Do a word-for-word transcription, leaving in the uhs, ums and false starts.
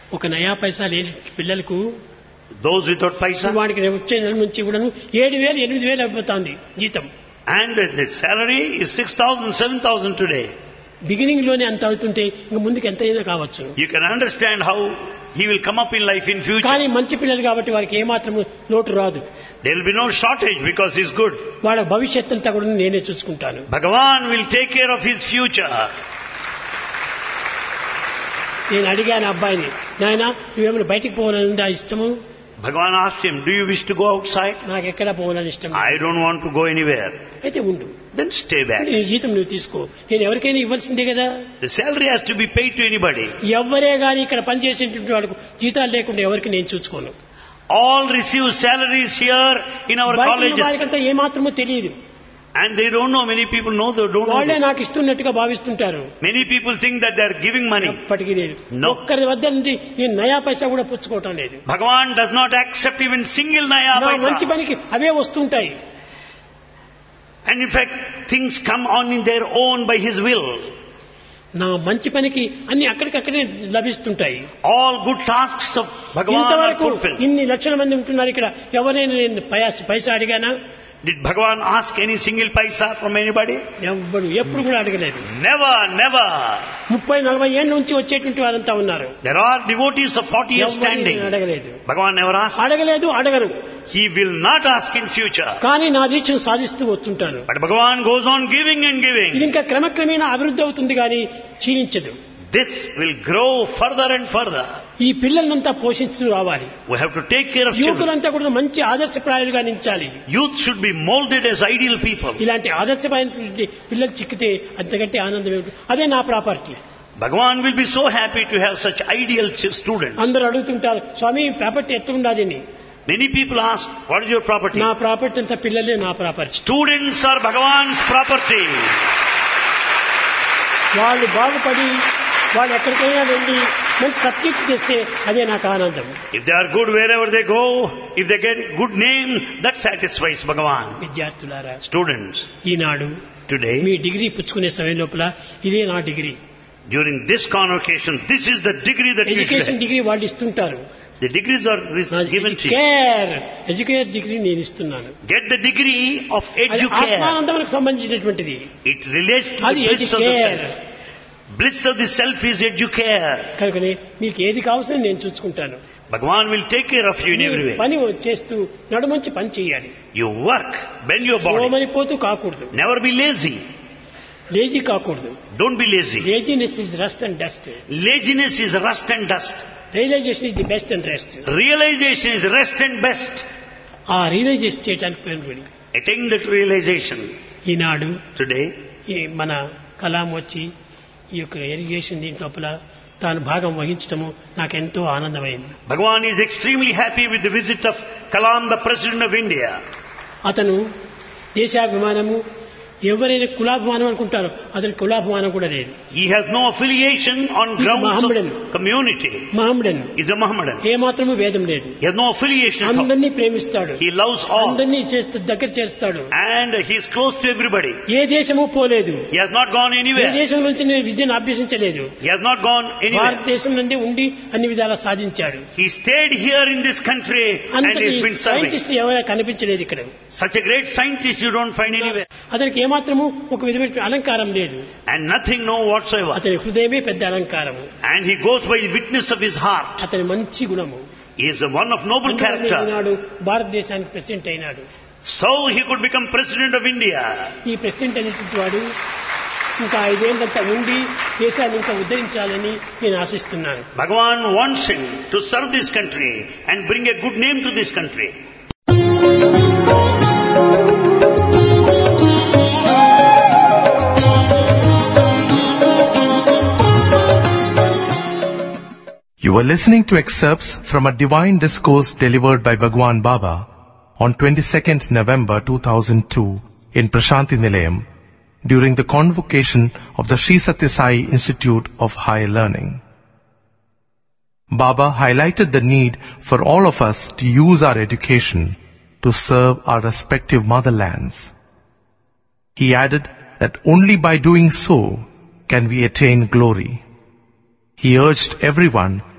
ఒక నయా పైసా లేని పిల్లలకు Those without paisa. వాడికి వచ్చే నెల నుంచి కూడా ఏడు వేలు ఎనిమిది వేలు అయిపోతుంది జీతం. And the, the salary is six thousand, seven thousand today. Beginning లోనే అంత అవుతుంటే ఇంకా ముందుకు ఎంతైనా కావచ్చు. You can understand how he will come up in life in future. కానీ మంచి పిల్లలు కాబట్టి వారికి ఏమాత్రం లోటు రాదు. There will be no shortage because he is good. వాళ్ళ భవిష్యత్తు అంతా కూడా నేనే చూసుకుంటాను. Bhagavan will take care of his future. నేను అడిగాను అబ్బాయిని, నాయన నువ్వేమైనా బయటికి పోవాలని ఉందా ఇష్టము? Bhagavan asked him, do you wish to go outside? నాకు ఎక్కడ పోవాలని ఇష్టం. I don't want to go anywhere. అయితే ఉండు, Then stay back. నీ జీతం నువ్వు తీసుకో, నేను ఎవరికైనా ఇవ్వాల్సిందే కదా. The salary has to be paid to anybody. ఎవరే గాని ఇక్కడ పనిచేసేటువంటి వాళ్ళకు జీతాలు లేకుండా ఎవరికి నేను చూసుకోను. All receive salaries here in our colleges. వాళ్ళకంతా ఏమాత్రమో తెలియదు. And they don't know, many people know they don't know. వాళ్ళే నాకు ఇస్తున్నట్టుగా భావిస్తుంటారు. Many people think that they are giving money. ఎప్పటికీ లేదు. No. ఒక్కరి వద్ద నుండి నేను నయా పైసా కూడా పుచ్చుకోవటం లేదు. Bhagavan does not accept even single naya నా మంచి paisa. పనికి అవే వస్తుంటాయి. And in fact, things come on in their own by his will. నా మంచి పనికి అన్ని అక్కడికక్కడే లభిస్తుంటాయి. All good tasks of Bhagavan are ఇంతవరకు fulfilled. ఇన్ని లక్షల మంది ఉంటున్నారు ఇక్కడ, ఎవరైనా నేను పైసా పైసా అడిగానా? Did Bhagavan ask any single paisa from anybody? ఎవ్వడు ఎప్పుడు కూడా అడగలేదు. Never, never. ముప్పై నలభై ఏళ్ళ నుంచి వచ్చేటువంటి వారంతా ఉన్నారు. There are devotees of forty years standing. అడగలేదు. Bhagavan never asked. అడగలేదు, అడగరు. He will not ask in future. కానీ నా దీక్షను సాధిస్తూ వస్తుంటాను. But Bhagavan goes on giving and ఇది giving. ఇంకా క్రమక్రమేణా అభివృద్ధి అవుతుంది కానీ క్షీణించదు. This will grow further and further. ఈ పిల్లలంతా పోషిస్తూ రావాలి. We have to take care of children. యువకులంతా కూడా మంచి ఆదర్శప్రాయులుగా నిలిచాలి. Youth should be molded as ideal people. ఇలాంటి ఆదర్శమైనటువంటి పిల్లలు చిక్కితే అంతకంటే ఆనందం ఏమిటి? అదే నా property. Bhagavan will be so happy to have such ideal ch- students. అందరూ అడుగుతుంటారు, స్వామి ప్రాపర్టీ ఎట్లుండాలి అని. Many people ask, what is your property? నా ప్రాపర్టీ అంతా పిల్లలే నా property. Students are Bhagavan's property. వాళ్ళు బాగుపడి వాళ్ళు ఎక్కడికైనా వెళ్ళి మంచి సబ్జెక్ట్ చేస్తే అదే నాకు ఆనందం. If they are good wherever they go, if they get good name, that satisfies Bhagavan. విద్యార్థులారా, Students, ఈనాడు today, మీ డిగ్రీ పుచ్చుకునే సమయం లోపల ఇదే నా degree. during this convocation, this is the degree that you should education have. Degree వాళ్ళు ఇస్తుంటారు. The degrees are re- given to you. Care education degree నేను ఇస్తున్నాను. Get the degree of అది educare. ఆత్మానందములకు సంబంధించినటువంటిది. It relates to అది the bliss of the educare. self. Bliss of the self is educare. కనుకనే మీకు ఏది కావాల్సిన నేను చూసుకుంటాను. Bhagavan will take care of you in every way. పని చేస్తూ నడుమంచి పని చేయాలి. You work, bend your body. సోమరి పోతూ కాకూడదు, Never be lazy. లేజీ కాకూడదు. Don't be lazy. Laziness is rust and dust. Laziness is rust and dust. Realisation is the best and rest. Realization is rest and best. ఆ realisation చేయడానికి ప్రయత్నం. Attain that realization. Eenadu Today, ఈ మన కలాం వచ్చి ఈ యొక్క irrigation didn't లోపల తాను భాగం వహించడము నాకు ఎంతో ఆనందమైంది. Bhagavan is extremely happy with the visit of Kalam, the President of India. అతను దేశాభిమానము, ఎవరైనా కులాభిమానం అనుకుంటారో అతని కులాభిమానం కూడా లేదు. He has no affiliation on He is grounds Mohammedan. of community. మహమ్మడన్ He is a Mohammedan. ఏమాత్రము భేదం లేదు. He has no affiliation at all. అందరినీ ప్రేమిస్తాడు, He loves all. అందరినీ చేస్తూ దగ్గర చేస్తాడు. And he is close to everybody. ఏ దేశము పోలేదు, He has not gone A anywhere. దేశం నుంచి నేను విద్యను అభ్యసించలేదు. He has not gone anywhere. భారతదేశం నుండి ఉండి అన్ని విధాలా సాధించాడు. He stayed here in this country and అంతటి he has been serving. Scientist ఎవరైనా కనిపించలేదు ఇక్కడ. Such a great scientist you don't find anywhere. అతనికి ఏమాత్రము ఒక విధమైన అలంకారం లేదు. And nothing, no whatsoever. అతని హృదయమే పెద్ద అలంకారము. And he goes by the witness of his heart. అతని మంచి గుణము. He is a one of noble character. ఈనాడు భారతదేశానికి ప్రెసిడెంట్ అయినాడు. So he could become President of India. ఈ ప్రెసిడెంట్ అనేటువంటి వాడు ఇంకా ఐదేళ్లంతా ఉండి దేశాన్ని ఇంకా ఉద్ధరించాలని నేను ఆశిస్తున్నాను. Bhagavan wants him to serve this country and bring a good name to this country. You are listening to excerpts from a divine discourse delivered by Bhagwan Baba on twenty-second November two thousand two in Prashanti Nilayam during the convocation of the Sri Satya Sai Institute of Higher Learning. Baba highlighted the need for all of us to use our education to serve our respective motherlands. He added that only by doing so can we attain glory. He urged everyone